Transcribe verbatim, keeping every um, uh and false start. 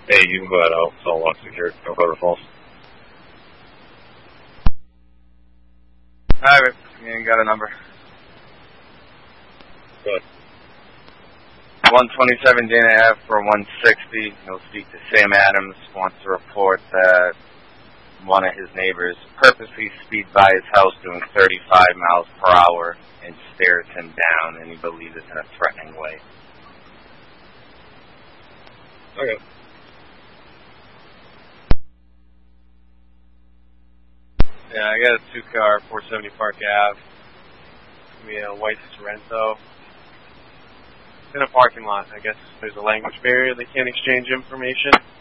Hey, you can go ahead. I'll call lock secured. No cover false. Hi, Rick. You got a number. Good. one twenty-seven Dana Ave for one sixty. He'll speak to Sam Adams. Wants to report that one of his neighbors purposely speed by his house doing thirty-five miles per hour and stares him down, and he believes it's in a threatening way. Okay. Yeah, I got a two-car, four seventy Park Ave. Give me a white Sorrento. It's in a parking lot. I guess there's a language barrier. They can't exchange information.